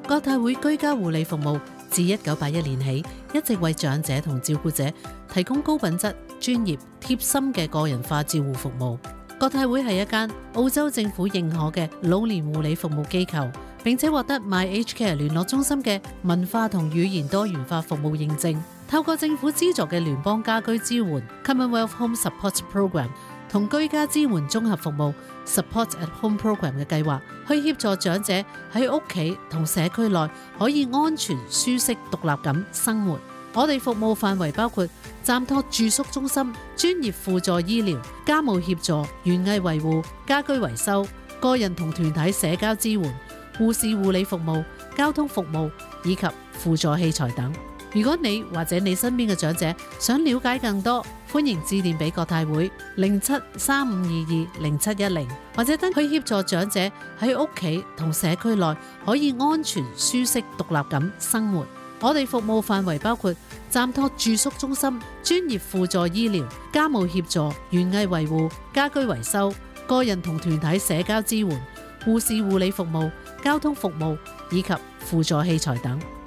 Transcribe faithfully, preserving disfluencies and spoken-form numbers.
國泰會居家護理服務自一九八一年起，一直為長者同照顧者提供高品質、專業、貼心嘅個人化照護服務。國泰會係一間澳洲政府認可嘅老年護理服務機構，並且獲得 MyAgeCare 聯絡中心嘅文化同語言多元化服務認證。透過政府資助嘅聯邦家居支援 Commonwealth Home Support Program 同居家支援綜合服務 Support at Home Program 嘅計劃，去協助長者喺屋企同社區內可以安全、舒適、獨立咁生活。我哋服務範圍包括暫託住宿中心、專業輔助醫療、家務協助、園藝維護、家居維修、個人同團體社交支援、護士護理服務、交通服務以及輔助器材等。如果你或者你身邊嘅長者想了解更多，歡迎致電俾國泰會零七三五二二零七一零，或者登去協助長者喺屋企同社區內可以安全、舒適、獨立咁生活。我哋服務範圍包括暫託住宿中心、專業輔助醫療、家務協助、園藝維護、家居維修、個人同團體社交支援、護士護理服務、交通服務以及輔助器材等。